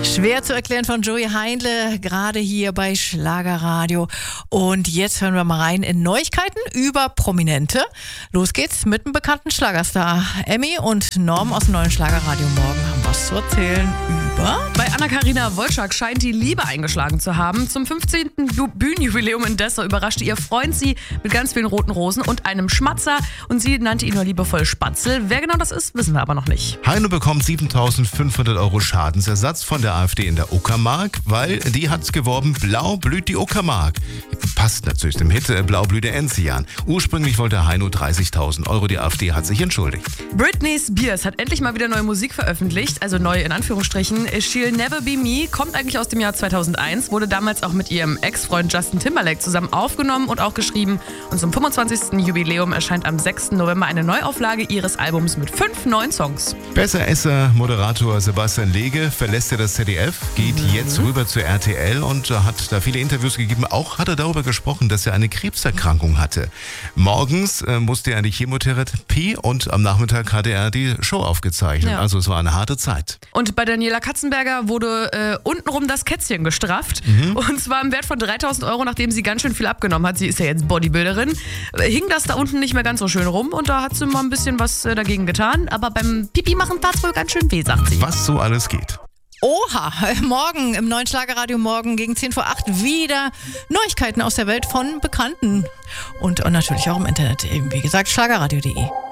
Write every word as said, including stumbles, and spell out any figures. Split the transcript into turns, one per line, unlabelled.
Schwer zu erklären von Joey Heindle, gerade hier bei Schlagerradio. Und jetzt hören wir mal rein in Neuigkeiten über Prominente. Los geht's mit einem bekannten Schlagerstar. Emmy und Norm aus dem neuen Schlagerradio Morgen haben was zu erzählen über...
Bei Anna-Karina Wolczak scheint die Liebe eingeschlagen zu haben. Zum fünfzehnten Ju- Bühnenjubiläum in Dessau überraschte ihr Freund sie mit ganz vielen roten Rosen und einem Schmatzer. Und sie nannte ihn nur liebevoll Spatzel. Wer genau das ist, wissen wir aber noch nicht.
Heino bekommt siebentausendfünfhundert Euro Schadensersatz von der AfD in der Uckermark, weil die hat geworben, blau blüht die Uckermark. Passt natürlich dem Hit, äh, blau blüht der Enzian. Ursprünglich wollte Heino dreißigtausend Euro, die AfD hat sich entschuldigt.
Britney Spears hat endlich mal wieder neue Musik veröffentlicht, also neu in Anführungsstrichen. She'll Never Be Me kommt eigentlich aus dem Jahr zweitausendeins, wurde damals auch mit ihrem Ex-Freund Justin Timberlake zusammen aufgenommen und auch geschrieben. Und zum fünfundzwanzigsten Jubiläum erscheint am sechsten November eine Neuauflage ihres Albums mit fünf neuen Songs.
Besseresser Moderator Sebastian Lege verlässt ja das Z D F, geht mhm. jetzt rüber zu R T L und hat da viele Interviews gegeben. Auch hat er darüber gesprochen, dass er eine Krebserkrankung hatte. Morgens äh, musste er in die Chemotherapie und am Nachmittag hatte er die Show aufgezeichnet.
Ja.
Also es war eine harte Zeit.
Und bei Daniela Katzenberger wurde äh, untenrum das Kätzchen gestrafft.
Mhm.
Und zwar im Wert von dreitausend Euro, nachdem sie ganz schön viel abgenommen hat. Sie ist ja jetzt Bodybuilderin. Äh, hing das da unten nicht mehr ganz so schön rum und da hat sie mal ein bisschen was äh, dagegen getan. Aber beim Pipi machen tat es wohl ganz schön weh, sagt sie.
Was so alles geht.
Oha, morgen im neuen Schlagerradio morgen gegen zehn vor acht wieder Neuigkeiten aus der Welt von Bekannten. Und, und natürlich auch im Internet, eben wie gesagt, schlagerradio punkt de.